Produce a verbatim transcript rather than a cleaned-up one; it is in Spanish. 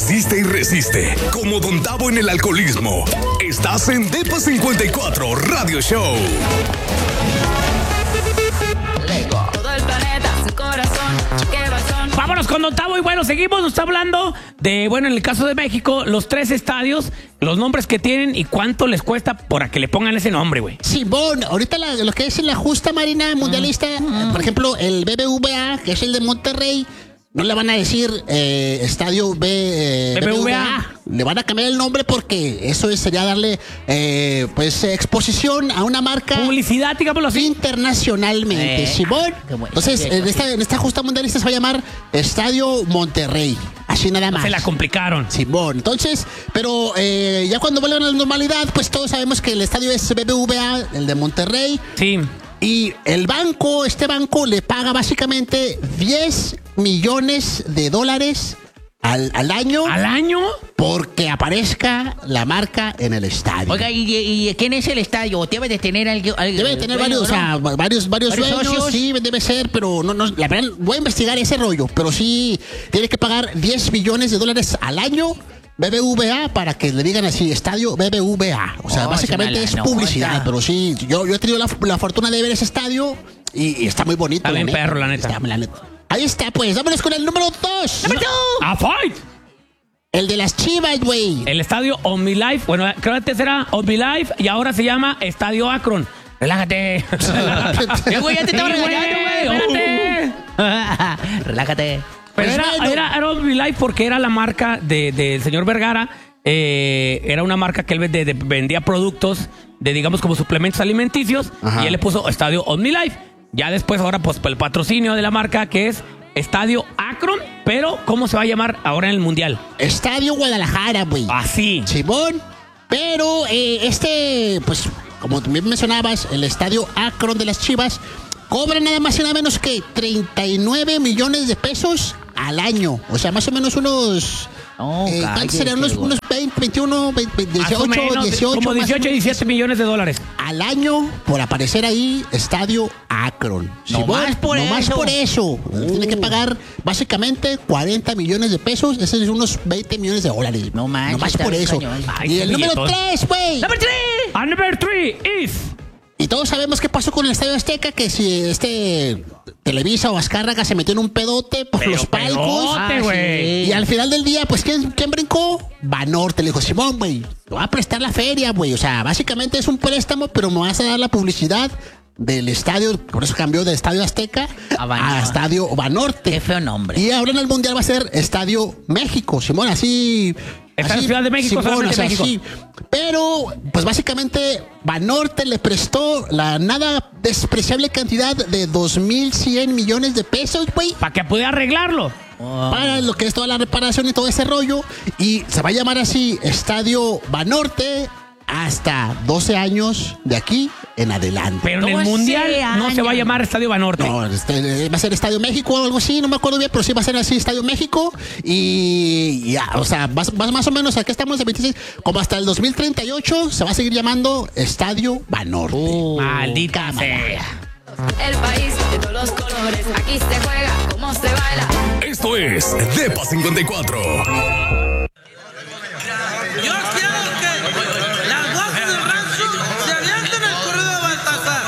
resiste y resiste. Como Don Tavo en el alcoholismo. Estás en Depa cincuenta y cuatro Radio Show. Lego. Todo el planeta, su corazón, qué razón. Vámonos con Don Tavo y bueno, seguimos, nos está hablando de, bueno, en el caso de México, los tres estadios, los nombres que tienen y cuánto les cuesta para que le pongan ese nombre, güey. Simón, ahorita la, lo que es en la justa marina mundialista, mm. por ejemplo, el B B V A, que es el de Monterrey, no le van a decir eh, Estadio B, eh, B B V A. Le van a cambiar el nombre porque eso es, sería darle eh, pues exposición a una marca. Publicidad, digámoslo así. Internacionalmente, Eh, Simón. bueno, Entonces, sí, en esta, en esta justa mundialista se va a llamar Estadio Monterrey. Así nada más. Se la complicaron. Simón. Entonces, pero eh, ya cuando vuelvan a la normalidad, pues todos sabemos que el estadio es B B V A, el de Monterrey. Sí. Y el banco, este banco le paga básicamente diez millones de dólares al, al año. ¿Al año? Porque aparezca la marca en el estadio. Oiga, ¿y, y quién es el estadio? Debe de tener algo. Debe tener varios, o sea, varios, varios, ¿Varios dueños, socios? sí, debe ser, pero no, no, la verdad, voy a investigar ese rollo, pero sí tiene que pagar diez millones de dólares al año B B V A para que le digan así, estadio B B V A. O sea, Oh, básicamente es es una publicidad, nota. pero sí, yo, yo he tenido la, la fortuna de ver ese estadio y, y está muy bonito. Está bien perro, la neta. Está, la neta. Ahí está, pues, vámonos con el número dos. ¡A fight! El de las Chivas, güey. El estadio OmniLife, bueno, creo que antes era OmniLife y ahora se llama Estadio Akron. Relájate. Eh, güey, ya te estaba Sí, güey, regañando, güey. espérate. Relájate. Pero Pues era, bueno. era, era OmniLife porque era la marca de- del señor Vergara. Eh, era una marca que él vende- de- vendía productos de, digamos, como suplementos alimenticios. Ajá. Y él le puso Estadio OmniLife. Ya después, ahora, pues, el patrocinio de la marca que es Estadio Akron. Pero, ¿cómo se va a llamar ahora en el Mundial? Estadio Guadalajara, güey. Así. Simón. Pero eh, este, pues, como también mencionabas, el estadio Akron de las Chivas cobra nada más y nada menos que treinta y nueve millones de pesos al año. O sea, más o menos unos. No, eh, ¿cuántos cállate, serían? Unos, güey. unos veinte, veintiuno, veinte, Más o dieciocho, menos, dieciocho. como más o dieciocho, menos, diecisiete millones de dólares. al año por aparecer ahí, Estadio Akron. Nomás por Nomás eso. por eso. Uh. Tiene que pagar básicamente cuarenta millones de pesos. Ese es unos veinte millones de dólares. No manches, Nomás está por bien eso. cañón. Ay, Y qué el número billetón. tres, güey. ¡Number three! And number three is... Y todos sabemos qué pasó con el Estadio Azteca, que si este Televisa o Azcárraga se metió en un pedote por Pero los palcos. pedote, güey. Y al final del día, pues, ¿quién, quién brincó? Banorte. Le dijo, Simón, güey, te voy a prestar la feria, güey. O sea, básicamente es un préstamo, pero me vas a dar la publicidad del estadio. Por eso cambió de Estadio Azteca A a, Banorte. Estadio Banorte. Qué feo nombre. Y ahora en el Mundial va a ser Estadio México, Simón, así... Está en así, Ciudad de México, Simón, solamente o sea, México. sí. Pero, pues básicamente, Banorte le prestó la nada despreciable cantidad de dos mil cien millones de pesos, güey, Para que pudiera arreglarlo. Oh. para lo que es toda la reparación y todo ese rollo. Y se va a llamar así Estadio Banorte hasta doce años de aquí en adelante. Pero en el doce Mundial no se va a años. llamar Estadio Banorte. No, este, va a ser Estadio México o algo así, no me acuerdo bien, pero sí va a ser así, Estadio México. Y ya, o sea, más, más, más o menos, aquí estamos de veintiséis, como hasta el dos mil treinta y ocho se va a seguir llamando Estadio Banorte. Oh. Maldita sea. El país de todos los colores, aquí se juega, como se baila. Esto es Depa cincuenta y cuatro.